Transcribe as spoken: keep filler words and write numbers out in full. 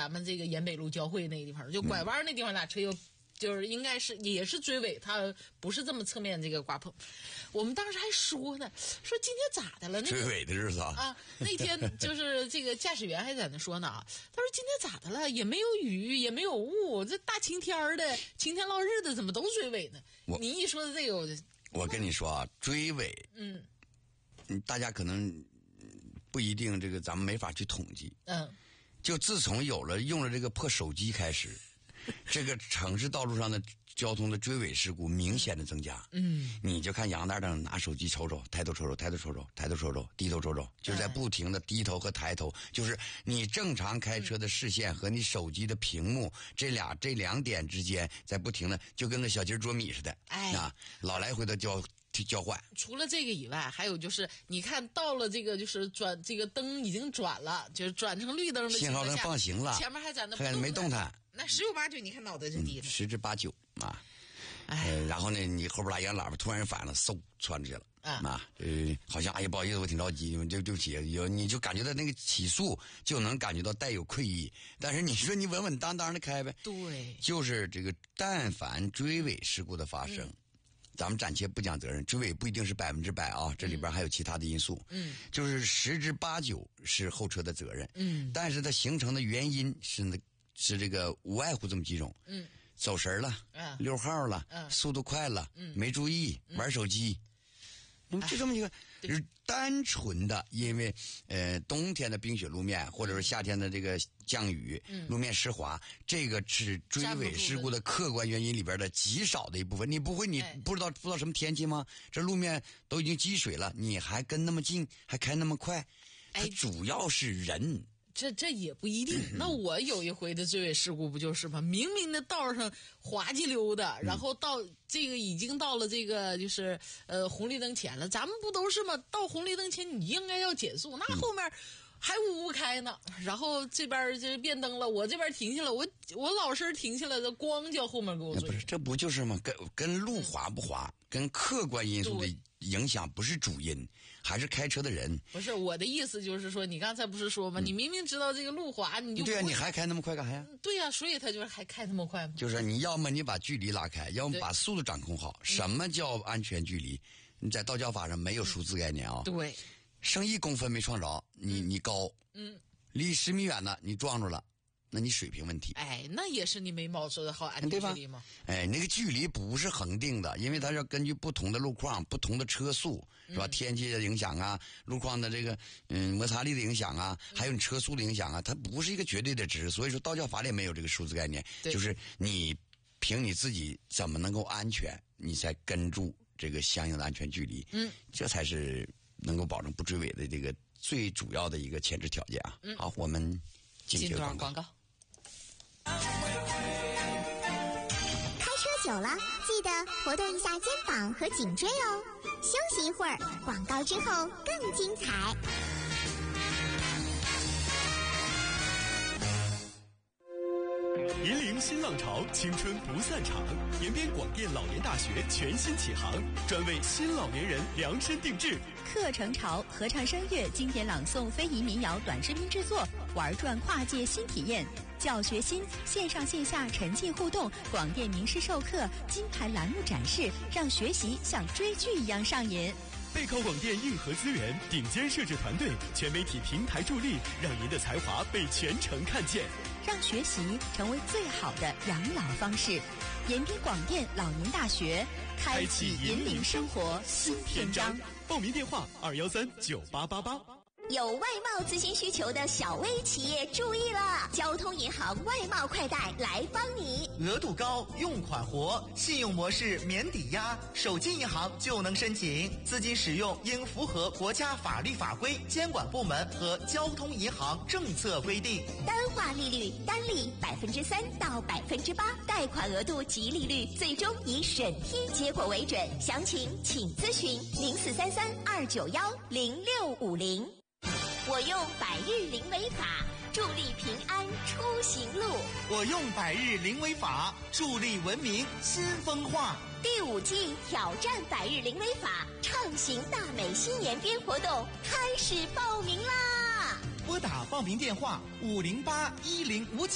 咱们这个沿北路交汇那个地方，就拐弯那地方，俩车又就是应该是也是追尾，它不是这么侧面这个刮碰。我们当时还说呢，说今天咋的了？那追尾的日子啊， 啊，那天就是这个驾驶员还在那说呢，他说今天咋的了？也没有雨，也没有雾，这大晴天的，晴天烙日的，怎么都追尾呢？你一说的这个，我就我跟你说啊，追尾， 嗯， 大家可能不一定这个咱们没法去统计， 嗯， 就自从有了用了这个破手机开始，这个城市道路上的交通的追尾事故明显的增加。 嗯， 你就看杨大灯拿手机瞅瞅，抬头瞅瞅，抬头瞅瞅，抬头瞅瞅，低头瞅瞅，就是在不停的低头和抬头，就是你正常开车的视线和你手机的屏幕这俩这两点之间在不停的，就跟个小鸡捉米似的， 哎啊，老来回的交交换。 除了这个以外，还有就是你看到了这个就是转这个灯已经转了，就是转成绿灯的信号灯放行了， 前面还在那还没动弹， 那十有八九你看脑袋就低了， 十之八九啊。 哎、 呃，然后呢，你后边拉一个喇叭，突然反了，嗖窜出去了啊！呃，好像哎呀，不好意思，我挺着急，就对不起，有你就感觉到那个起速就能感觉到带有愧意，但是你说你稳稳当当的开呗， 对， 就是这个，但凡追尾事故的发生。嗯，咱们暂且不讲责任，追尾不一定是百分之百啊，这里边还有其他的因素。嗯，就是十之八九是后车的责任。嗯，但是它形成的原因是那，是这个无外乎这么几种。嗯，走神了，嗯，溜号了，嗯，速度快了，嗯，没注意，嗯，玩手机。嗯，就这么一个，就是单纯的，因为呃冬天的冰雪路面，或者是夏天的这个降雨，嗯，路面湿滑，这个是追尾事故的客观原因里边的极少的一部分。你不会，你不知道不知道什么天气吗？这路面都已经积水了，你还跟那么近，还开那么快，它主要是人。 这这也不一定。那我有一回的追尾事故不就是吗？明明的道上滑稽溜的，然后到这个已经到了这个就是呃红绿灯前了，咱们不都是吗？到红绿灯前你应该要减速，那后面还呜呜开呢，然后这边就变灯了，我这边停下了，我我老实停下来的，光叫后面给我追。 不是，这不就是吗？跟跟路滑不滑，跟客观因素的影响不是主因，还是开车的人。 不是，我的意思就是说，你刚才不是说吗？嗯，你明明知道这个路滑，你就对啊，你还开那么快干啥呀？ 对呀，啊，所以他就是还开那么快吗？ 就是你要么你把距离拉开，要么把速度掌控好。什么叫安全距离？你在道教法上没有数字概念啊。 对， 剩一公分没撞着，你你高，嗯，离十米远了，你撞着了。那你水平问题， 哎，那也是你没毛说的好安全距离吗？ 哎，那个距离不是恒定的，因为它要根据不同的路况、不同的车速，是吧？嗯，天气的影响啊，路况的这个嗯摩擦力的影响啊，还有你车速的影响啊，它不是一个绝对的值。所以说道教法里没有这个数字概念，就是你凭你自己怎么能够安全，你才跟住这个相应的安全距离，嗯，这才是能够保证不追尾的这个最主要的一个前置条件啊。嗯，好，我们进段广告。 开车久了，记得活动一下肩膀和颈椎哦。休息一会儿，广告之后更精彩。 引领新浪潮，青春不散场。延边广电老年大学全新启航，专为新老年人量身定制。 课程潮，合唱声乐、经典朗诵、非遗民谣短视频制作，玩转跨界新体验。教学新，线上线下沉浸互动，广电名师授课，金牌栏目展示，让学习像追剧一样上瘾。 背靠广电硬核资源，顶尖摄制团队，全媒体平台助力，让您的才华被全城看见， 让学习成为最好的养老方式。延边广电老年大学，开启引领生活新篇章。 报名电话：二幺三九八八八。 有外贸咨询需求的小微企业注意了，交通银行外贸快贷来帮你。 额度高，用款活，信用模式免抵押，手机银行就能申请。资金使用应符合国家法律法规、监管部门和交通银行政策规定。 单化利率单利百分之三到百分之八，贷款额度及利率最终以审批结果为准。详情请咨询零四三三二九幺零六五零。我用百日零违法助力平安出行路， 我用百日零违法助力文明新风化。 第五季挑战百日零违法畅行大美新延边活动开始报名啦！ 拨打报名电话五零八一零五九。